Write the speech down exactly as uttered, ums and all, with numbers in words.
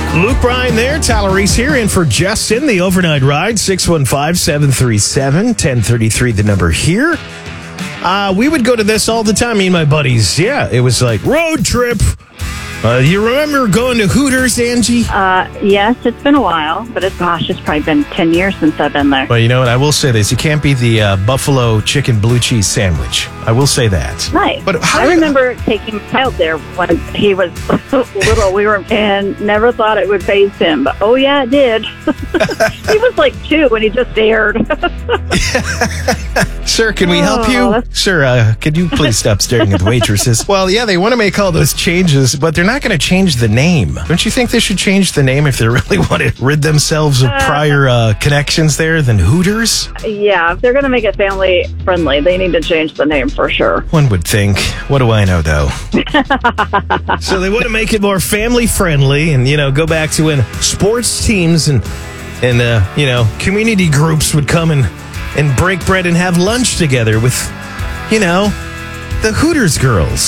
Luke Bryan there, Tyler Reese here, in for Justin, the overnight ride, six one five, seven three seven, one zero three three, the number here. Uh, we would go to this all the time, me and my buddies. Yeah, it was like road trip. Uh, you remember going to Hooters, Angie? Uh, yes, it's been a while, but it's, gosh, it's probably been ten years since I've been there. Well, you know what? I will say this. You can't beat the uh, buffalo chicken blue cheese sandwich. I will say that. Nice. But how I remember taking my child there when he was little. We were, and never thought it would faze him, but oh yeah, it did. He was like two when he just stared. Sir, can we help you? Oh. Sir, uh, could you please stop staring at the waitresses? Well, yeah, they want to make all those changes, but they're not going to change the name. Don't you think they should change the name if they really want to rid themselves of prior uh, connections there than Hooters? Yeah, if they're going to make it family friendly, they need to change the name for sure. One would think. What do I know, though? So they want to make it more family friendly and, you know, go back to when sports teams and, and uh, you know, community groups would come and, and break bread and have lunch together with, you know, the Hooters girls.